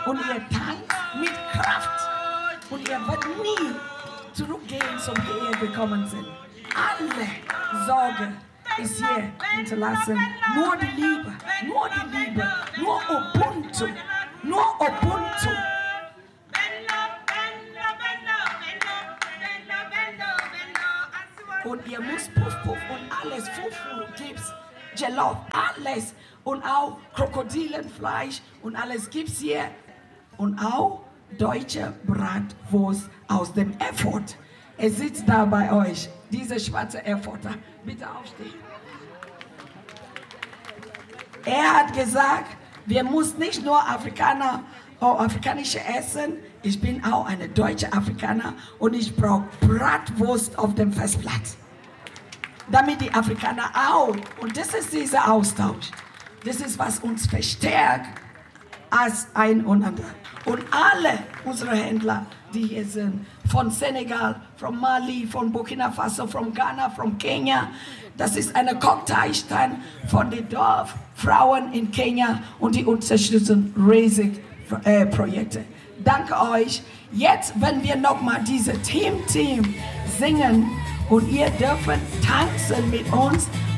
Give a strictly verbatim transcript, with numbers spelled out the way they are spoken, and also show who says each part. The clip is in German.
Speaker 1: und ihr tanzt mit Kraft und ihr werdet nie zurückgehen zum Wie ihr gekommen sind. Alle Sorge ist hier hinterlassen. Nur die Liebe, nur die Liebe, nur Ubuntu, nur Ubuntu. Und ihr müsst Puff Puff und alles, Fufu, Gips, Jollof, alles und auch Krokodilenfleisch und alles gibt's hier. Und auch deutsche Bratwurst aus dem Erfurt. Er sitzt da bei euch, dieser schwarze Erfurter. Bitte aufstehen. Er hat gesagt, wir müssen nicht nur Afrikaner, oh, afrikanische essen. Ich bin auch eine deutsche Afrikaner und ich brauche Bratwurst auf dem Festplatz. Damit die Afrikaner auch, und das ist dieser Austausch, das ist, was uns verstärkt als ein und andere. Und alle unsere Händler, die hier sind, von Senegal, von Mali, von Burkina Faso, von Ghana, von Kenia, das ist eine Cocktailstand von den Dorffrauen in Kenia und die unterstützen riesig äh, Projekte. Danke euch. Jetzt, wenn wir nochmal diese Team-Team singen und ihr dürft tanzen mit uns